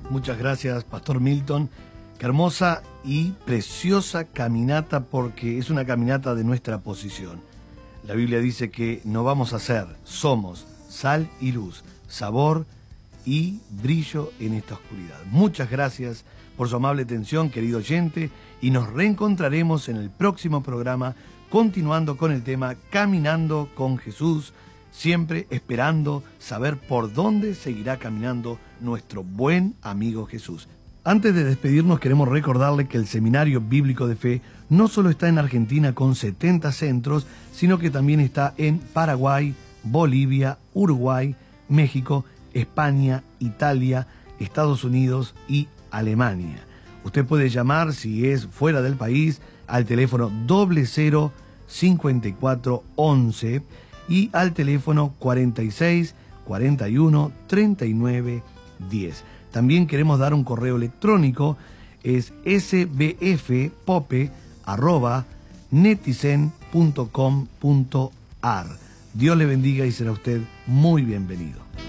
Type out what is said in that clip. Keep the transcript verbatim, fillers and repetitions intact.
Muchas gracias, Pastor Milton. Qué hermosa y preciosa caminata, porque es una caminata de nuestra posición. La Biblia dice que no vamos a ser, somos sal y luz, sabor y brillo en esta oscuridad. Muchas gracias por su amable atención, querido oyente, y nos reencontraremos en el próximo programa, continuando con el tema Caminando con Jesús, siempre esperando saber por dónde seguirá caminando nuestro buen amigo Jesús. Antes de despedirnos, queremos recordarle que el Seminario Bíblico de Fe no solo está en Argentina con setenta centros, sino que también está en Paraguay, Bolivia, Uruguay, México, España, Italia, Estados Unidos y Alemania. Usted puede llamar, si es fuera del país, al teléfono doble cero cincuenta y cuatro once y al teléfono cuarenta y seis cuarenta y uno treinta y nueve diez. También queremos dar un correo electrónico, es sbfpope arroba netizen punto com punto ar. Dios le bendiga y será usted muy bienvenido.